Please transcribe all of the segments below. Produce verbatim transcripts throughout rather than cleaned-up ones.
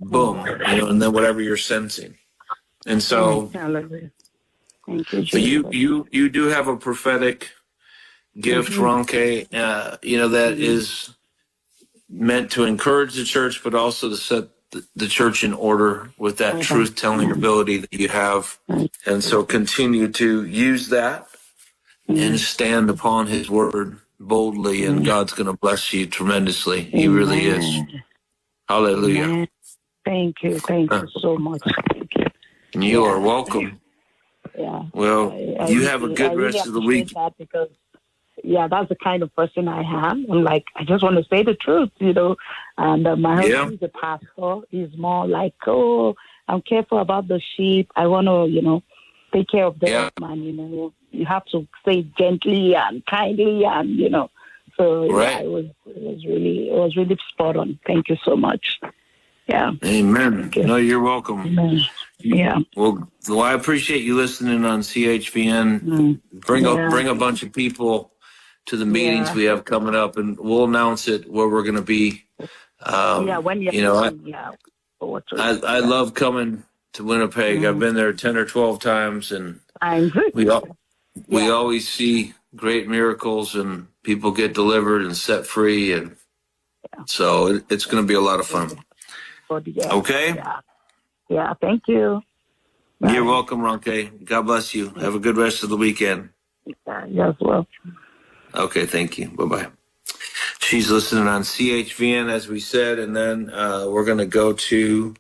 boom, you know, and then whatever you're sensing. And so, Hallelujah. Thank you, so you, Jesus. you, you do have a prophetic gift, Mm-hmm. Ronke, uh, you know, that Mm-hmm. is meant to encourage the church, but also to set the, the church in order with that Okay. truth-telling Mm-hmm. ability that you have. And so continue to use that and stand upon his word boldly, and God's going to bless you tremendously. He really is. Amen. Hallelujah. Amen. Thank you. Thank you so much. Thank you. You Yeah. are welcome. Yeah. Well, I, I you really, have a good I really rest of the appreciate week. that because, yeah, that's the kind of person I am. I'm like, I just want to say the truth, you know. And uh, my Yeah. husband is a pastor. He's more like, oh, I'm careful about the sheep. I want to, you know, take care of them. Yeah. And, you know, you have to say gently and kindly and, you know. So, Right. yeah, it was, it was really, it was really spot on. Thank you so much. Yeah. Amen. You. No, you're welcome. Amen. Yeah. Well, well, I appreciate you listening on C H V N. Mm. Bring Yeah. a bring a bunch of people to the meetings Yeah. we have coming up, and we'll announce it where we're going to be. Um, yeah. When you're you know, I, yeah. What to, I I yeah. love coming to Winnipeg. Mm. I've been there ten or twelve times, and I'm we all, we yeah. always see great miracles and people get delivered and set free, and Yeah. so it, it's going to be a lot of fun. Yeah. Okay. Yeah. Yeah. Thank you. Bye. You're welcome, Ronke. God bless you. Have a good rest of the weekend. Yeah, you as well. Okay, thank you. Bye-bye. She's listening on C H V N, as we said, and then uh, we're going to go to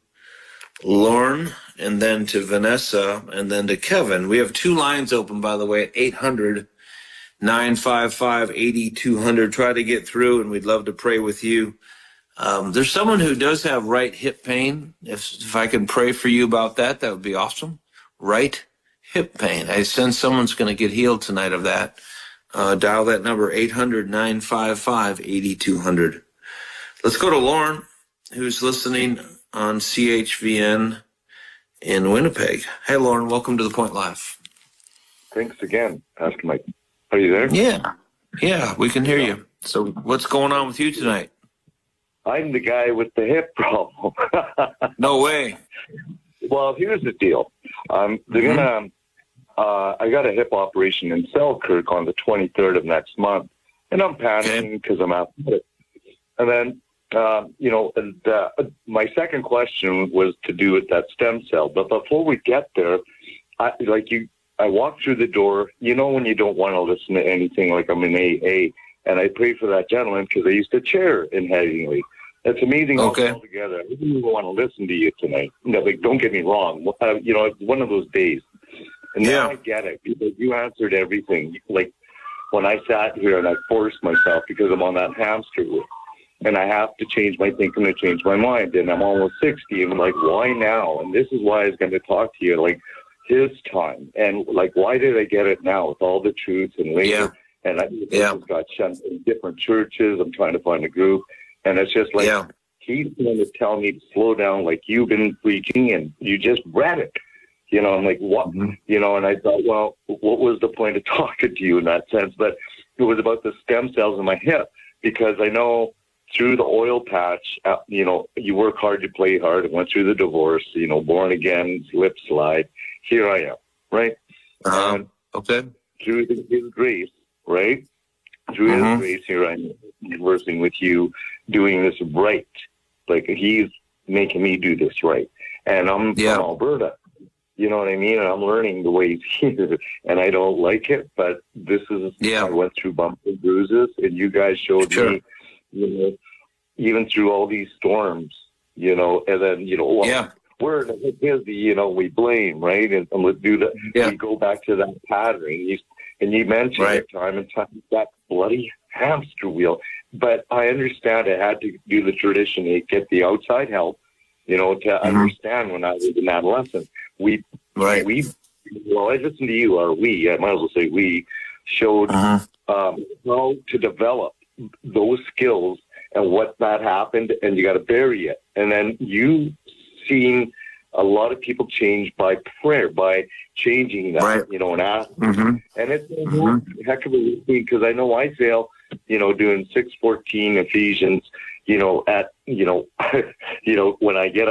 Lauren, and then to Vanessa, and then to Kevin. We have two lines open, by the way, at eight hundred, nine five five, eight two zero zero. Try to get through, and we'd love to pray with you. Um, there's someone who does have right hip pain. If, if I can pray for you about that, that would be awesome. Right hip pain. I sense someone's going to get healed tonight of that. Uh, dial that number, eight hundred, nine five five, eight two zero zero. Let's go to Lauren, who's listening on C H V N in Winnipeg. Hey, Lauren, welcome to The Point Live. Thanks again, Pastor Mike. Are you there? Yeah. Yeah, we can hear you. So what's going on with you tonight? I'm the guy with the hip problem. No way. Well, here's the deal. Um, they're Mm-hmm. gonna. Uh, I got a hip operation in Selkirk on the twenty-third of next month, and I'm panicking because I'm athletic. And then, uh, you know, and, uh, my second question was to do with that stem cell. But before we get there, I, like you, I walk through the door. You know, when you don't want to listen to anything, like I'm in A A. And I prayed for that gentleman because I used to chair in Headingley. It's amazing Okay. all together. I didn't even want to listen to you tonight. No, like, don't get me wrong. Uh, you know, it's one of those days. And Yeah. now I get it because you answered everything. Like when I sat here and I forced myself because I'm on that hamster wheel and I have to change my thinking to change my mind. And I'm almost sixty and I'm like, why now? And this is why I was going to talk to you. Like his time. And like, why did I get it now with all the truths and later? Yeah. And I Yeah. just got shunned in different churches. I'm trying to find a group. And it's just like, Yeah. he's going to tell me to slow down like you've been preaching and you just read it. You know, I'm like, what? Mm-hmm. You know, and I thought, well, what was the point of talking to you in that sense? But it was about the stem cells in my hip because I know through the oil patch, uh, you know, you work hard, you play hard. I went through the divorce, you know, born again, slip slide. Here I am, right? Uh-huh. And Okay. through his grace, right? Through Mhm. his grace, here I am conversing with you, doing this right. Like he's making me do this right. And I'm Yeah. from Alberta. You know what I mean? And I'm learning the ways here, and I don't like it, but this is, Yeah. I went through bumps and bruises, and you guys showed Sure. me, you know, even through all these storms, you know, and then, you know, well, Yeah. where the heck is the, you know, we blame, right? And, and let's do that. Yeah. We go back to that pattern. You, and you mentioned Right. it time and time, that bloody hamster wheel. But I understand I had to do the tradition to get the outside help, you know, to Mhm. understand when I was an adolescent. We, Right. we, well, I listened to you, or we, I might as well say we, showed Uh-huh. um, how to develop those skills and what that happened, and you got to bury it. And then you seen a lot of people change by prayer, by changing that, Right. you know, and asking. Mm-hmm. And it's a Mhm. heck of a routine because I know I fail, you know, doing six fourteen Ephesians, you know, at, you know, you know, when I get